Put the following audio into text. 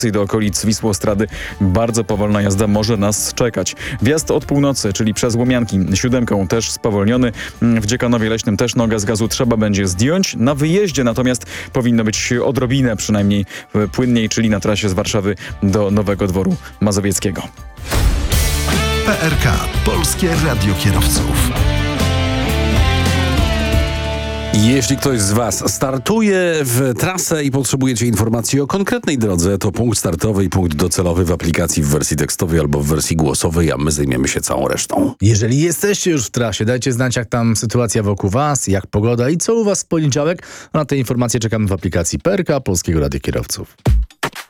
do okolic Wisłostrady bardzo powolna jazda może nas czekać. Wjazd od północy, czyli przez Łomianki, 7 też spowolniony. W Dziekanowie Leśnym też nogę z gazu trzeba będzie zdjąć. Na wyjeździe natomiast powinno być odrobinę przynajmniej płynniej, czyli na trasie z Warszawy do Nowego Dworu Mazowieckiego. PRK. Polskie Radio Kierowców. Jeśli ktoś z Was startuje w trasę i potrzebujecie informacji o konkretnej drodze, to punkt startowy i punkt docelowy w aplikacji w wersji tekstowej albo w wersji głosowej, a my zajmiemy się całą resztą. Jeżeli jesteście już w trasie, dajcie znać, jak tam sytuacja wokół Was, jak pogoda i co u Was w poniedziałek. Na te informacje czekamy w aplikacji PRK Polskiego Radia Kierowców.